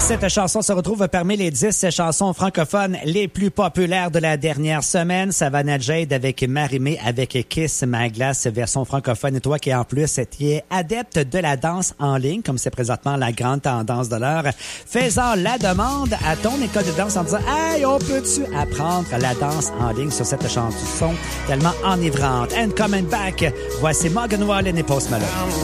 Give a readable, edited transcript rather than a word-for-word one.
Cette chanson se retrouve parmi les 10 chansons francophones les plus populaires de la dernière semaine. Savannah Jade avec Marie-Mé avec Kiss My Glace, version francophone. Et toi qui en plus es adepte de la danse en ligne, comme c'est présentement la grande tendance de l'heure, fais-en la demande à ton école de danse en disant « Hey, on peut-tu apprendre la danse en ligne sur cette chanson tellement enivrante? » And coming back, voici Morgan Wallen et Post Malone.